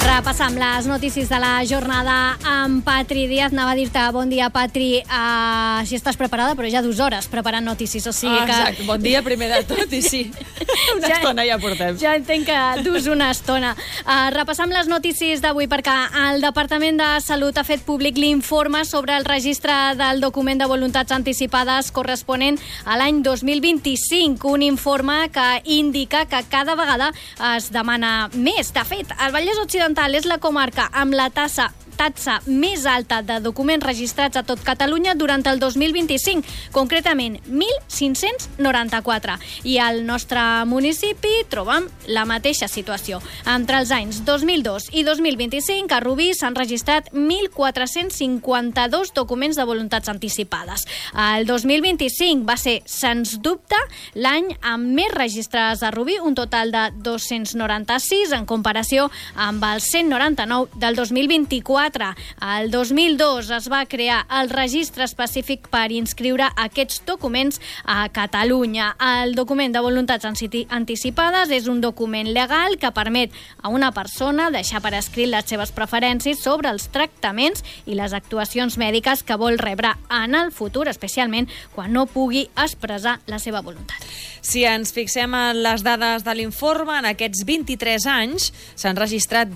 Repassam les notícies de la jornada amb Patri Díaz. Anava a dir-te bon dia, Patri, si estàs preparada, però ja 2 hores preparant notícies, o sigui que... Exacte, bon dia primer de tot, i sí, una estona ja portem. Ja entenc que dus una estona. Repassam les notícies d'avui perquè el Departament de Salut ha fet públic l'informe sobre el registre del document de voluntats anticipades corresponent a l'any 2025, un informe que indica que cada vegada es demana més. De fet, el Vallès Occidental és la comarca amb la taxa més alta de documents registrats a tot Catalunya durant el 2025, concretament 1.594. I al nostre municipi trobem la mateixa situació. Entre els anys 2002 i 2025, a Rubí s'han registrat 1.452 documents de voluntats anticipades. El 2025 va ser, sens dubte, l'any amb més registrats a Rubí, un total de 296, en comparació amb els 199 del 2024. El 2002 es va crear el registre específic per inscriure aquests documents a Catalunya. El document de voluntats anticipades és un document legal que permet a una persona deixar per escrit les seves preferències sobre els tractaments i les actuacions mèdiques que vol rebre en el futur, especialment quan no pugui expressar la seva voluntat. Si ens fixem en les dades de l'informe, en aquests 23 anys s'han registrat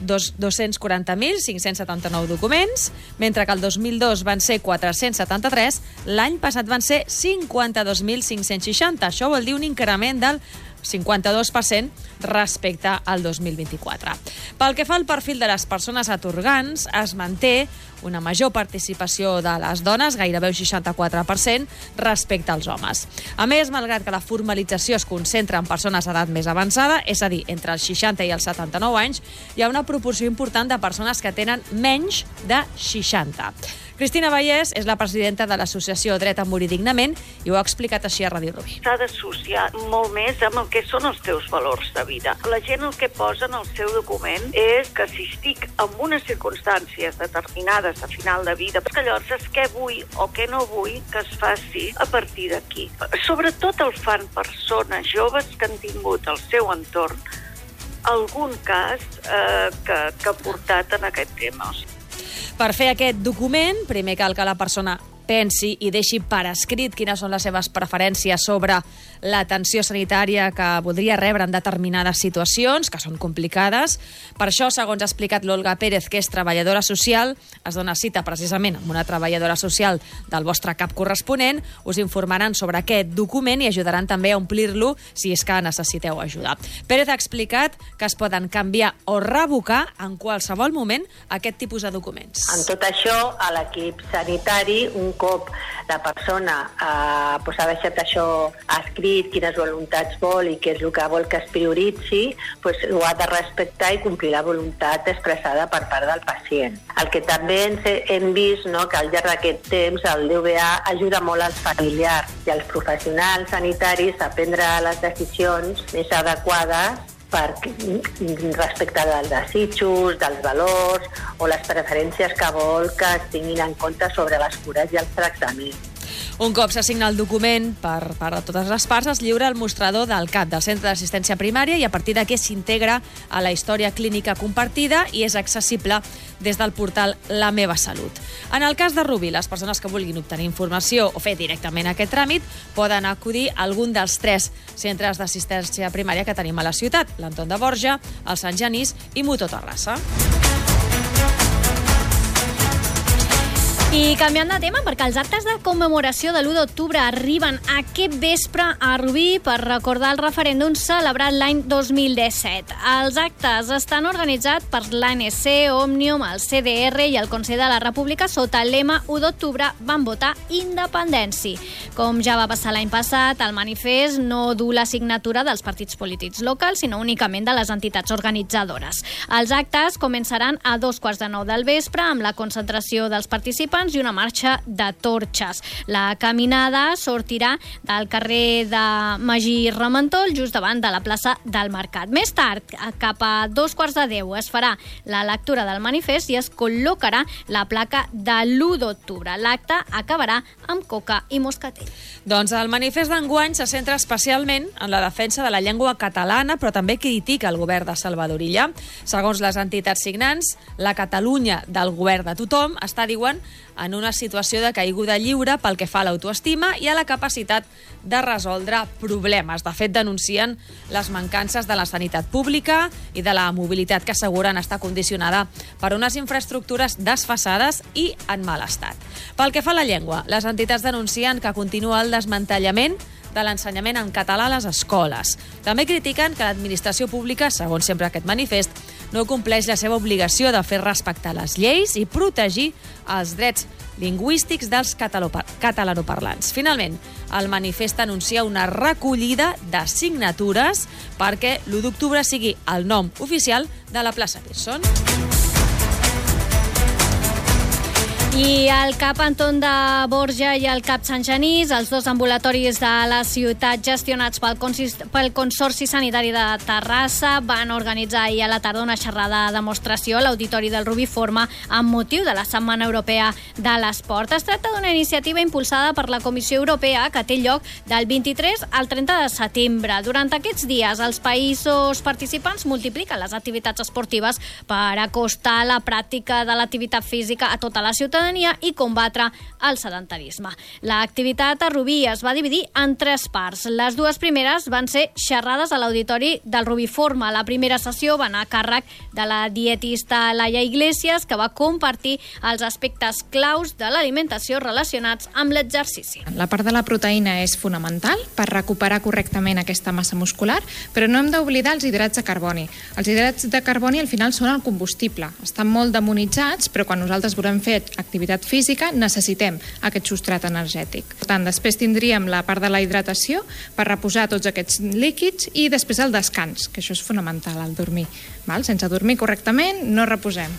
240.579 documents, mentre que el 2002 van ser 473, l'any passat van ser 52.560. Això vol dir un increment del 52% respecte al 2024. Pel que fa al perfil de les persones atorgants, es manté una major participació de les dones, gairebé un 64%, respecte als homes. A més, malgrat que la formalització es concentra en persones d'edat més avançada, és a dir, entre els 60 i els 79 anys, hi ha una proporció important de persones que tenen menys de 60. Cristina Vallès és la presidenta de l'associació Dret a Morir Dignament i ho ha explicat així a Ràdio Rubí. S'ha d'associar molt més amb el que són els teus valors de vida. La gent el que posa en el seu document és que si estic en unes circumstàncies determinades a final de vida, que llavors és què vull o què no vull que es faci a partir d'aquí. Sobretot el fan persones joves que han tingut al seu entorn algun cas que ha portat en aquest tema. Per fer aquest document, primer cal que la persona pensi i deixi per escrit quines són les seves preferències sobre l'atenció sanitària que voldria rebre en determinades situacions, que són complicades. Per això, segons ha explicat l'Olga Pérez, que és treballadora social, es dona cita precisament amb una treballadora social del vostre CAP corresponent, us informaran sobre aquest document i ajudaran també a omplir-lo si és que necessiteu ajuda. Pérez ha explicat que es poden canviar o revocar en qualsevol moment aquest tipus de documents. En tot això, a l'equip sanitari, un cop la persona ha deixat això escrit, quines voluntats vol i què és el que vol que es prioritzi, ho ha de respectar i complir la voluntat expressada per part del pacient. El que també hem vist, que al llarg d'aquest temps el DVA ajuda molt als familiars i als professionals sanitaris a prendre les decisions més adequades respecte dels desitjos, dels valors o les preferències que vol que es tinguin en compte sobre les cures i els tractaments. Un cop s'assigna el document per part de totes les parts, es lliura el mostrador del CAP, del Centre d'Assistència Primària, i a partir d'aquí s'integra a la història clínica compartida i és accessible des del portal La Meva Salut. En el cas de Rubí, les persones que vulguin obtenir informació o fer directament aquest tràmit poden acudir a algun dels 3 centres d'assistència primària que tenim a la ciutat, l'Anton de Borja, el Sant Genís i Muto Terrassa. I canviant de tema, perquè els actes de commemoració de l'1 d'octubre arriben aquest vespre a Rubí per recordar el referèndum celebrat l'any 2017. Els actes estan organitzats per l'ANC, Òmnium, el CDR i el Consell de la República sota el lema 1 d'octubre van votar independència. Com ja va passar l'any passat, el manifest no du la signatura dels partits polítics locals, sinó únicament de les entitats organitzadores. Els actes començaran a 2:15 del vespre amb la concentració dels participants participants i una marxa de torxes. La caminada sortirà del carrer de Magí Ramentol, just davant de la plaça del Mercat. Més tard, cap a 9:15, es farà la lectura del manifest i es col·locarà la placa de l'1 d'octubre. L'acte acabarà amb coca i moscatell. Doncs el manifest d'enguany se centra especialment en la defensa de la llengua catalana, però també critica el govern de Salvador Illa. Segons les entitats signants, la Catalunya del govern de tothom està, diuen, en una situació de caiguda lliure pel que fa a l'autoestima i a la capacitat de resoldre problemes. De fet, denuncien les mancances de la sanitat pública i de la mobilitat que asseguren està condicionada per unes infraestructures desfasades i en mal estat. Pel que fa a la llengua, les entitats denuncien que continua el desmantellament de l'ensenyament en català a les escoles. També critiquen que l'administració pública, segons sempre aquest manifest, no compleix la seva obligació de fer respectar les lleis i protegir els drets lingüístics dels catalanoparlants. Finalment, el manifest anuncia una recollida de signatures perquè l'1 d'octubre sigui el nom oficial de la plaça Pearson. I el CAP Anton de Borja i el CAP Sant Genís, els dos ambulatoris de la ciutat gestionats pel Consorci Sanitari de Terrassa, van organitzar ahir a la tarda una xerrada de demostració a l'Auditori del Rubiforme amb motiu de la Setmana Europea de l'Esport. Es tracta d'una iniciativa impulsada per la Comissió Europea que té lloc del 23 al 30 de setembre. Durant aquests dies, els països participants multipliquen les activitats esportives per acostar la pràctica de l'activitat física a tota la ciutadania i combatre el sedentarisme. L'activitat a Rubí es va dividir en 3 parts. Les 2 primeres van ser xerrades a l'Auditori del Rubiforme. La primera sessió va anar a càrrec de la dietista Laia Iglesias, que va compartir els aspectes claus de l'alimentació relacionats amb l'exercici. La part de la proteïna és fonamental per recuperar correctament aquesta massa muscular, però no hem d'oblidar els hidrats de carboni. Els hidrats de carboni al final són el combustible. Estan molt demonitzats, però quan nosaltres volem fer activitat física necessitem aquest substrat energètic. Per tant, després tindríem la part de la hidratació per reposar tots aquests líquids i després el descans, que això és fonamental, el dormir. Sense dormir correctament no reposem.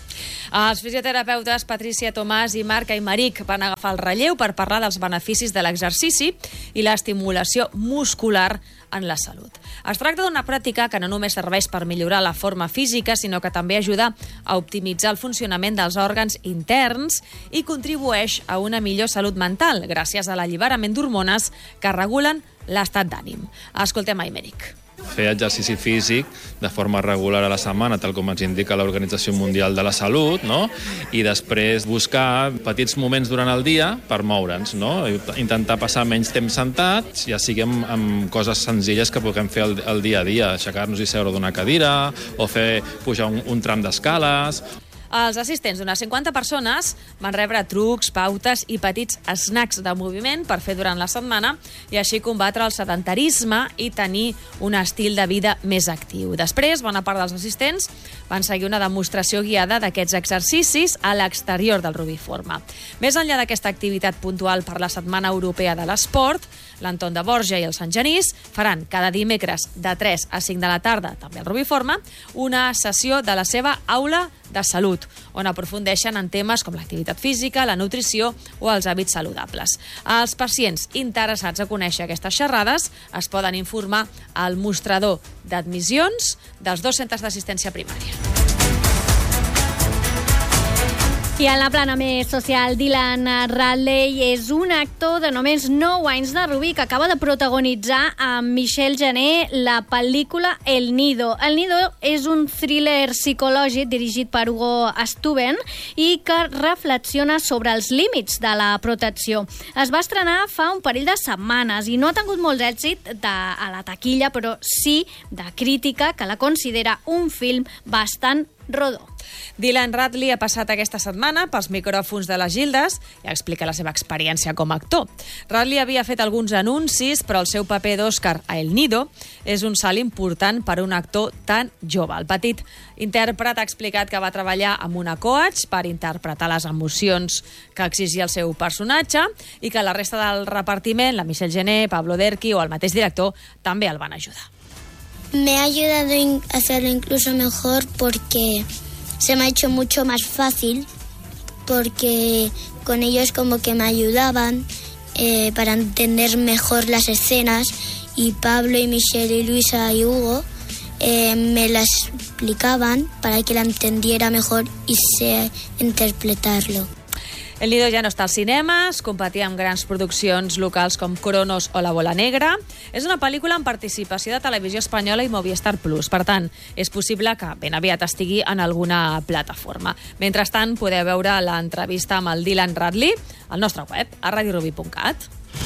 Els fisioterapeutes Patricia Tomàs i Marc Aymeric van agafar el relleu per parlar dels beneficis de l'exercici i l'estimulació muscular en la salut. Es tracta d'una pràctica que no només serveix per millorar la forma física, sinó que també ajuda a optimitzar el funcionament dels òrgans interns i contribueix a una millor salut mental gràcies a l'alliberament d'hormones que regulen l'estat d'ànim. Escoltem Aymeric. Fer exercici físic de forma regular a la setmana, tal com ens indica l'Organització Mundial de la Salut, no? I després buscar petits moments durant el dia per moure'ns, no? Intentar passar menys temps sentats, ja siguem amb coses senzilles que puguem fer el dia a dia, aixecar-nos i seure d'una cadira o pujar un tram d'escales. Els assistents d'unes 50 persones van rebre trucs, pautes i petits snacks de moviment per fer durant la setmana i així combatre el sedentarisme i tenir un estil de vida més actiu. Després, bona part dels assistents van seguir una demostració guiada d'aquests exercicis a l'exterior del Rubiforme. Més enllà d'aquesta activitat puntual per la Setmana Europea de l'Esport, l'Anton de Borja i el Sant Genís faran cada dimecres de 3 a 5 de la tarda, també al Rubiforme, una sessió de la seva aula de salut, on aprofundeixen en temes com l'activitat física, la nutrició o els hàbits saludables. Els pacients interessats a conèixer aquestes xerrades es poden informar al mostrador d'admissions dels 2 centres d'assistència primària. I en la plana més social, Dylan Radley és un actor de només 9 anys de Rubí que acaba de protagonitzar amb Michelle Jané la pel·lícula El Nido. El Nido és un thriller psicològic dirigit per Hugo Stuben i que reflexiona sobre els límits de la protecció. Es va estrenar fa un parell de setmanes i no ha tingut molt èxit a la taquilla, però sí de crítica, que la considera un film bastant rodó. Dylan Radley ha passat aquesta setmana pels micròfons de les Gildes i explica la seva experiència com a actor. Radley havia fet alguns anuncis, però el seu paper d'Òscar a El Nido és un salt important per a un actor tan jove. El petit intèrpret ha explicat que va treballar amb una coach per interpretar les emocions que exigia el seu personatge i que la resta del repartiment, la Michelle Jané, Pablo Derqui o el mateix director, també el van ajudar. Me ha ayudado a hacerlo incluso mejor porque se me ha hecho mucho más fácil porque con ellos como que me ayudaban para entender mejor las escenas, y Pablo y Michelle y Luisa y Hugo me las explicaban para que la entendiera mejor y sé interpretarlo. El Nido ja no està als cinemes, competia amb grans produccions locals com Cronos o La Bola Negra. És una pel·lícula en participació de Televisió Espanyola i Movistar Plus. Per tant, és possible que ben aviat estigui en alguna plataforma. Mentrestant, podeu veure l'entrevista amb el Dylan Radley al nostre web, a radioruby.cat.